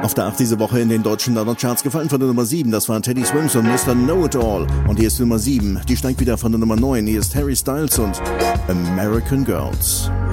Auf der 8 diese Woche in den deutschen Charts gefallen von der Nummer 7. Das war Teddy Swims und Mr. Know-It-All. Und hier ist die Nummer 7. Die steigt wieder von der Nummer 9. Hier ist Harry Styles und American Girls.